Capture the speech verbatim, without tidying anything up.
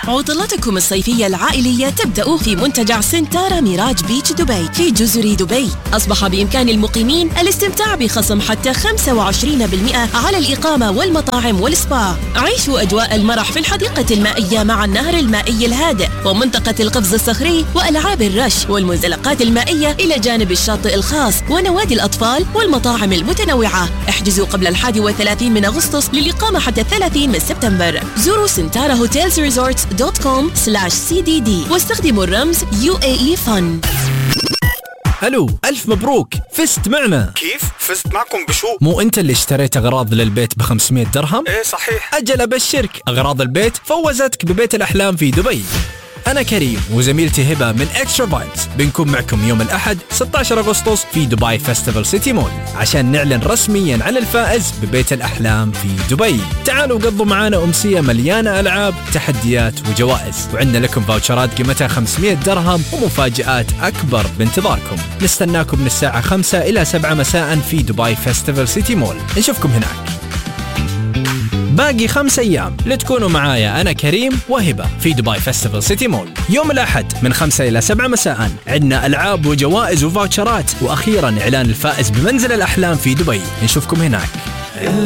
عطلتكم الصيفية العائلية تبدأ في منتجع سنتارا ميراج بيتش دبي في جزر دبي. أصبح بإمكان المقيمين الاستمتاع بخصم حتى خمسة وعشرين بالمئة على الإقامة والمطاعم والسبا. عيشوا أجواء المرح في الحديقة المائية مع النهر المائي الهادئ ومنطقة القفز الصخري وألعاب الرش والمنزلقات المائية إلى جانب الشاطئ الخاص ونوادي الأطفال والمطاعم المتنوعة. احجزوا قبل الحادي والثلاثين من أغسطس للإقامة حتى الثلاثين من سبتمبر. زوروا سنتارا هوتيلز ريزورتس دوت كوم سلاش سي دي دي واستخدموا الرمز يو اي اي فن. الو، الف مبروك، فزت معنا. كيف؟ فزت معكم بشو؟ مو انت اللي اشتريت اغراض للبيت ب خمسمية درهم؟ ايه صحيح. اجل ابشرك، اغراض البيت فوزتك ببيت الاحلام في دبي. أنا كريم وزميلتي هبة من إكسترا فايبز بنكون معكم يوم الأحد ستة عشر أغسطس في دبي فيستيفال سيتي مول عشان نعلن رسميا عن الفائز ببيت الأحلام في دبي. تعالوا قضوا معانا أمسية مليانة ألعاب، تحديات وجوائز، وعندنا لكم فاوتشرات قيمتها خمسمية درهم ومفاجآت أكبر بانتظاركم. نستناكم من الساعة خمسة إلى سبعة مساء في دبي فيستيفال سيتي مول. نشوفكم هناك. باقي خمس أيام لتكونوا معايا أنا كريم وهبة في دبي فيستيفال سيتي مول يوم الأحد من خمسة إلى سبعة مساء. عندنا ألعاب وجوائز وفاوتشرات، وأخيرا إعلان الفائز بمنزل الأحلام في دبي. نشوفكم هناك.